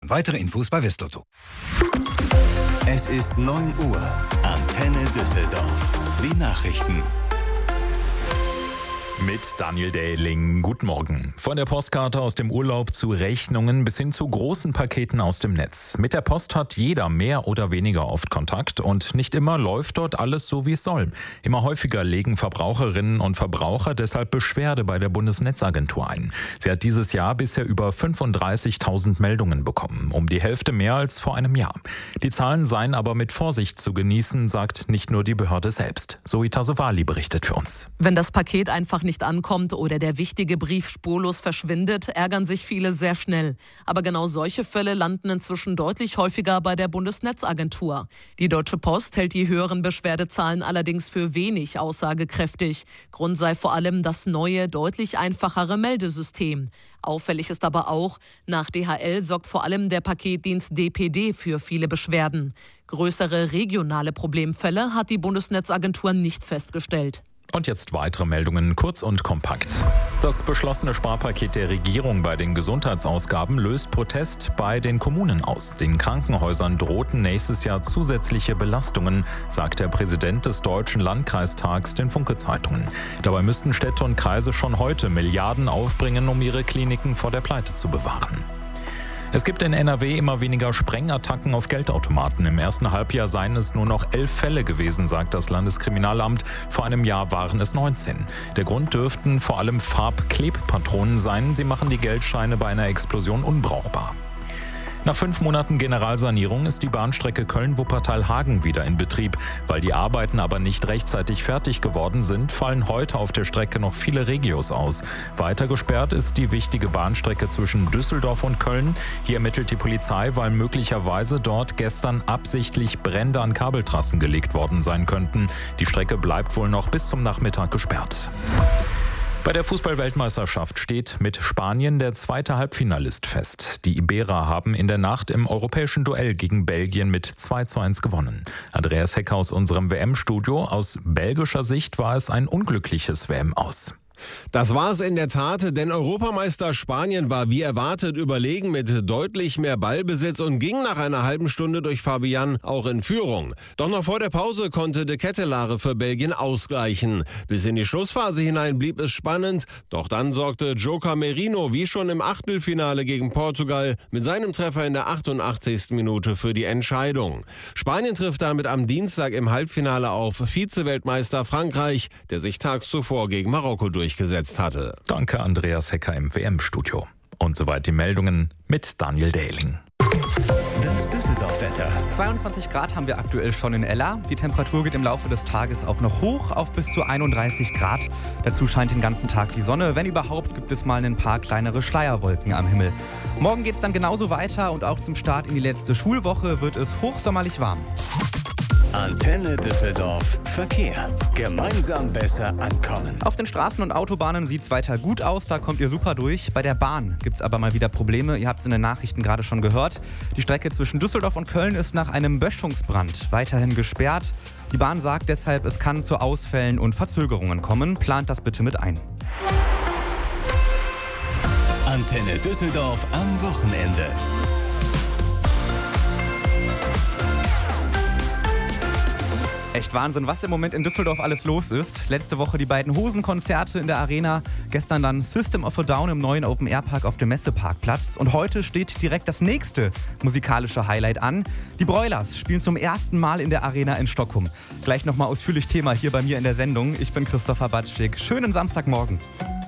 Weitere Infos bei Westotto. Es ist 9 Uhr. Antenne Düsseldorf. Die Nachrichten. Mit Daniel Dähling. Guten Morgen. Von der Postkarte aus dem Urlaub zu Rechnungen bis hin zu großen Paketen aus dem Netz. Mit der Post hat jeder mehr oder weniger oft Kontakt und nicht immer läuft dort alles so, wie es soll. Immer häufiger legen Verbraucherinnen und Verbraucher deshalb Beschwerde bei der Bundesnetzagentur ein. Sie hat dieses Jahr bisher über 35.000 Meldungen bekommen, um die Hälfte mehr als vor einem Jahr. Die Zahlen seien aber mit Vorsicht zu genießen, sagt nicht nur die Behörde selbst. Zoe Tasovali berichtet für uns. Wenn das Paket einfach nicht ankommt oder der wichtige Brief spurlos verschwindet, ärgern sich viele sehr schnell. Aber genau solche Fälle landen inzwischen deutlich häufiger bei der Bundesnetzagentur. Die Deutsche Post hält die höheren Beschwerdezahlen allerdings für wenig aussagekräftig. Grund sei vor allem das neue, deutlich einfachere Meldesystem. Auffällig ist aber auch, nach DHL sorgt vor allem der Paketdienst DPD für viele Beschwerden. Größere regionale Problemfälle hat die Bundesnetzagentur nicht festgestellt. Und jetzt weitere Meldungen, kurz und kompakt. Das beschlossene Sparpaket der Regierung bei den Gesundheitsausgaben löst Protest bei den Kommunen aus. Den Krankenhäusern drohten nächstes Jahr zusätzliche Belastungen, sagt der Präsident des Deutschen Landkreistags den Funke-Zeitungen. Dabei müssten Städte und Kreise schon heute Milliarden aufbringen, um ihre Kliniken vor der Pleite zu bewahren. Es gibt in NRW immer weniger Sprengattacken auf Geldautomaten. Im ersten Halbjahr seien es nur noch 11 Fälle gewesen, sagt das Landeskriminalamt. Vor einem Jahr waren es 19. Der Grund dürften vor allem Farbklebpatronen sein. Sie machen die Geldscheine bei einer Explosion unbrauchbar. Nach 5 Monaten Generalsanierung ist die Bahnstrecke Köln-Wuppertal-Hagen wieder in Betrieb. Weil die Arbeiten aber nicht rechtzeitig fertig geworden sind, fallen heute auf der Strecke noch viele Regios aus. Weiter gesperrt ist die wichtige Bahnstrecke zwischen Düsseldorf und Köln. Hier ermittelt die Polizei, weil möglicherweise dort gestern absichtlich Brände an Kabeltrassen gelegt worden sein könnten. Die Strecke bleibt wohl noch bis zum Nachmittag gesperrt. Bei der Fußball-Weltmeisterschaft steht mit Spanien der zweite Halbfinalist fest. Die Iberer haben in der Nacht im europäischen Duell gegen Belgien mit 2:1 gewonnen. Andreas Hecker aus unserem WM-Studio. Aus belgischer Sicht war es ein unglückliches WM-Aus. Das war es in der Tat, denn Europameister Spanien war wie erwartet überlegen mit deutlich mehr Ballbesitz und ging nach einer halben Stunde durch Fabian auch in Führung. Doch noch vor der Pause konnte De Ketelaere für Belgien ausgleichen. Bis in die Schlussphase hinein blieb es spannend, doch dann sorgte Joker Merino wie schon im Achtelfinale gegen Portugal mit seinem Treffer in der 88. Minute für die Entscheidung. Spanien trifft damit am Dienstag im Halbfinale auf Vize-Weltmeister Frankreich, der sich tags zuvor gegen Marokko durchgesetzt hatte. Danke Andreas Hecker im WM-Studio. Und soweit die Meldungen mit Daniel Dähling. Das Düsseldorf-Wetter. 22 Grad haben wir aktuell schon in Ella. Die Temperatur geht im Laufe des Tages auch noch hoch auf bis zu 31 Grad. Dazu scheint den ganzen Tag die Sonne. Wenn überhaupt, gibt es mal ein paar kleinere Schleierwolken am Himmel. Morgen geht es dann genauso weiter und auch zum Start in die letzte Schulwoche wird es hochsommerlich warm. Antenne Düsseldorf. Verkehr. Gemeinsam besser ankommen. Auf den Straßen und Autobahnen sieht es weiter gut aus, da kommt ihr super durch. Bei der Bahn gibt es aber mal wieder Probleme, ihr habt es in den Nachrichten gerade schon gehört. Die Strecke zwischen Düsseldorf und Köln ist nach einem Böschungsbrand weiterhin gesperrt. Die Bahn sagt deshalb, es kann zu Ausfällen und Verzögerungen kommen. Plant das bitte mit ein. Antenne Düsseldorf am Wochenende. Echt Wahnsinn, was im Moment in Düsseldorf alles los ist. Letzte Woche die beiden Hosenkonzerte in der Arena, gestern dann System of a Down im neuen Open-Air-Park auf dem Messeparkplatz. Und heute steht direkt das nächste musikalische Highlight an. Die Broilers spielen zum ersten Mal in der Arena in Stockholm. Gleich nochmal ausführlich Thema hier bei mir in der Sendung. Ich bin Christopher Batschik. Schönen Samstagmorgen.